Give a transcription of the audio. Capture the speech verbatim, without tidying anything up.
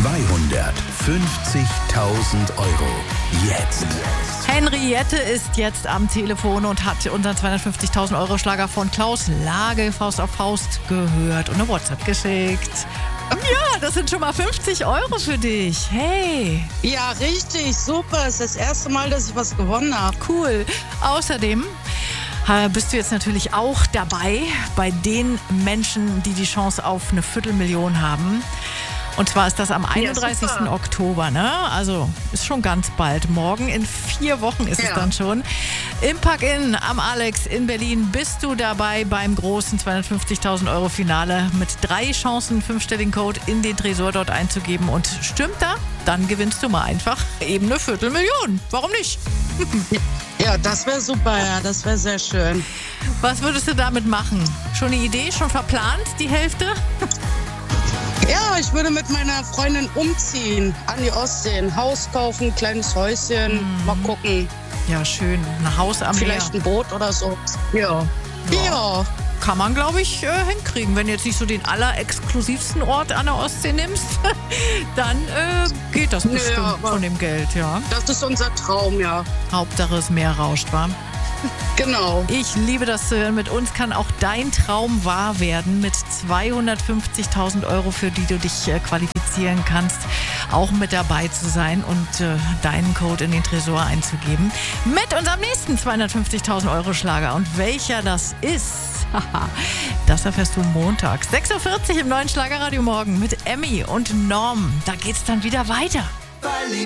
zweihundertfünfzigtausend Euro. Jetzt. Henriette ist jetzt am Telefon und hat unseren zweihundertfünfzigtausend Euro Schlager von Klaus Lage Faust auf Faust gehört und eine WhatsApp geschickt. Ja, das sind schon mal fünfzig Euro für dich. Hey. Ja, richtig, super. Es ist das erste Mal, dass ich was gewonnen habe. Cool. Außerdem äh, bist du jetzt natürlich auch dabei bei den Menschen, die die Chance auf eine Viertelmillion haben. Und zwar ist das am einunddreißigsten Oktober, ne? Also ist schon ganz bald. Morgen in vier Wochen ist ja. es dann schon. Im Park-In am Alex in Berlin bist du dabei beim großen zweihundertfünfzigtausend Euro Finale mit drei Chancen, fünfstelligen Code in den Tresor dort einzugeben. Und stimmt da? Dann gewinnst du mal einfach eben eine Viertelmillion. Warum nicht? Ja, das wäre super, ja, das wäre sehr schön. Was würdest du damit machen? Schon eine Idee, schon verplant, die Hälfte? Ja, ich würde mit meiner Freundin umziehen an die Ostsee, ein Haus kaufen, kleines Häuschen, mm. mal gucken. Ja, schön, ein Haus am Vielleicht Meer. ein Boot oder so. Ja. Ja. ja. Kann man, glaube ich, äh, hinkriegen. Wenn du jetzt nicht so den allerexklusivsten Ort an der Ostsee nimmst, dann äh, geht das bestimmt ja, von dem Geld, ja. Das ist unser Traum, ja. Hauptsache das Meer rauscht, wa? Genau. Ich liebe das zu hören. Mit uns kann auch dein Traum wahr werden mit zweihundertfünfzigtausend Euro, für die du dich äh, qualifizieren kannst, auch mit dabei zu sein und äh, deinen Code in den Tresor einzugeben. Mit unserem nächsten zweihundertfünfzigtausend Euro Schlager. Und welcher das ist, das erfährst du Montag. sechs Uhr vierzig im neuen Schlagerradio morgen mit Emmy und Norm. Da geht's dann wieder weiter.